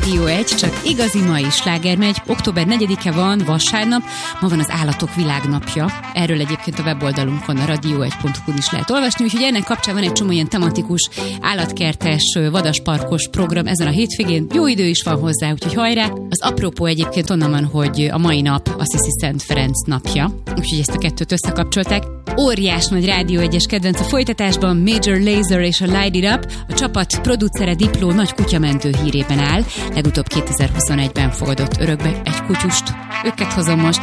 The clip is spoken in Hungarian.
Rádió 1, csak igazi mai sláger megy. Október 4-e van, vasárnap, ma van az Állatok Világnapja. Erről egyébként a weboldalunkon, a radio1.hu-n is lehet olvasni, úgyhogy ennek kapcsán van egy csomó ilyen tematikus, állatkertes, vadasparkos program ezen a hétvégén. Jó idő is van hozzá, úgyhogy hajrá! Az apropó egyébként onnan van, hogy a mai nap Assisi Szent Ferenc napja, úgyhogy ezt a kettőt összekapcsolták. Óriás nagy Rádió 1-es kedvenc a folytatásban, Major Lazer és a Light It Up. A csapat producere Dipló nagy kutyamentő hírében áll. Legutóbb 2021-ben fogadott örökbe egy kutyust. Őket hozom most.